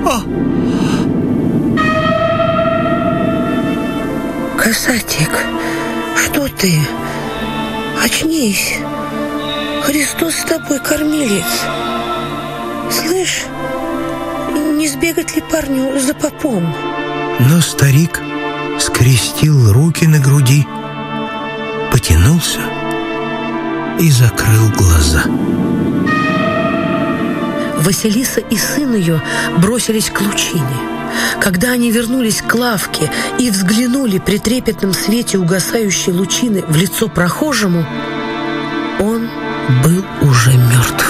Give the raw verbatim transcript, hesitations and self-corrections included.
О! Касатик, что ты? Очнись. Христос с тобой, кормилец. Слышь, не сбегать ли парню за попом? Но старик скрестил руки на груди, потянулся и закрыл глаза. Василиса и сын ее бросились к лучине. Когда они вернулись к лавке и взглянули при трепетном свете угасающей лучины в лицо прохожему, он был уже мертв.